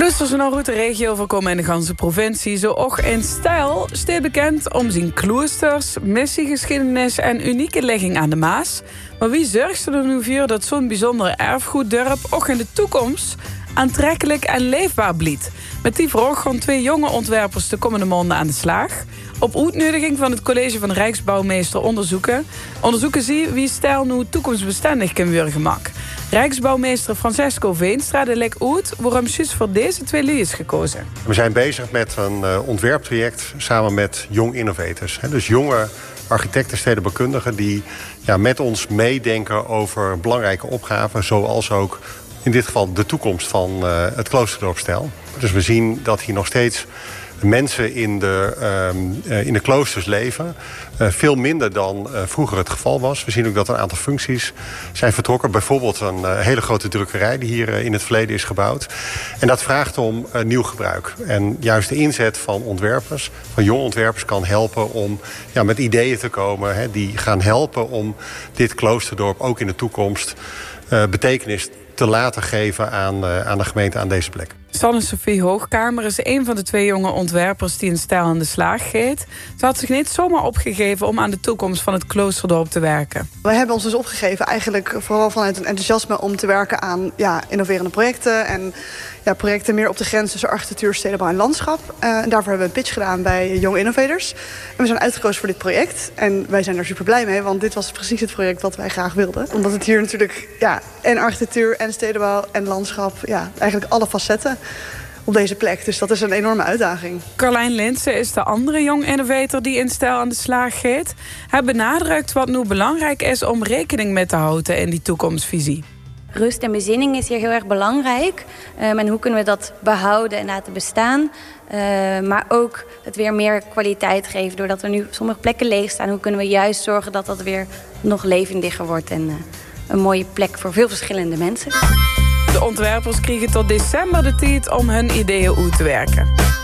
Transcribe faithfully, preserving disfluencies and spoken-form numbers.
Kloosters uit de regio voorkomen in de ganse provincie. Zo ook in Stijl, steeds bekend om zijn kloosters, missiegeschiedenis en unieke ligging aan de Maas. Maar wie zorgt er nu voor dat zo'n bijzondere erfgoeddorp ook in de toekomst aantrekkelijk en leefbaar blijft? Met die vraag gaan twee jonge ontwerpers de komende maanden aan de slag. Op uitnodiging van het college van Rijksbouwmeester onderzoeken. Onderzoeken ze wie Stijl nu toekomstbestendig kan worden gemaakt. Rijksbouwmeester Francesco Veenstra de lek uit waarom juist voor deze twee lieden is gekozen. We zijn bezig met een uh, ontwerptraject samen met Young Innovators. Hè, dus jonge architecten, stedenbouwkundigen die ja, met ons meedenken over belangrijke opgaven, zoals ook in dit geval de toekomst van uh, het kloosterdorp Stijl. Dus we zien dat hier nog steeds mensen in de, uh, in de kloosters leven. Uh, veel minder dan uh, vroeger het geval was. We zien ook dat een aantal functies zijn vertrokken. Bijvoorbeeld een uh, hele grote drukkerij die hier uh, in het verleden is gebouwd. En dat vraagt om uh, nieuw gebruik. En juist de inzet van ontwerpers, van jonge ontwerpers, kan helpen om ja, met ideeën te komen. Hè, die gaan helpen om dit kloosterdorp ook in de toekomst uh, betekenis te laten geven aan, uh, aan de gemeente aan deze plek. Sanne-Sophie Hoogkamer is een van de twee jonge ontwerpers die in Stijl aan de slag gaat. Ze had zich niet zomaar opgegeven om aan de toekomst van het kloosterdorp te werken. Wij hebben ons dus opgegeven eigenlijk vooral vanuit een enthousiasme om te werken aan ja, innoverende projecten. En ja, projecten meer op de grens tussen architectuur, stedenbouw en landschap. Uh, en daarvoor hebben we een pitch gedaan bij Young Innovators. En we zijn uitgekozen voor dit project. En wij zijn er super blij mee, want dit was precies het project wat wij graag wilden. Omdat het hier natuurlijk ja, en architectuur en stedenbouw en landschap, ja, eigenlijk alle facetten op deze plek. Dus dat is een enorme uitdaging. Carlijn Linsen is de andere Young Innovator die in Stijl aan de slag gaat. Hij benadrukt wat nu belangrijk is om rekening mee te houden in die toekomstvisie. Rust en bezinning is hier heel erg belangrijk. Um, en hoe kunnen we dat behouden en laten bestaan? Uh, maar ook het weer meer kwaliteit geven. Doordat er nu sommige plekken leeg staan. Hoe kunnen we juist zorgen dat dat weer nog levendiger wordt. En uh, een mooie plek voor veel verschillende mensen. De ontwerpers kregen tot december de tijd om hun ideeën uit te werken.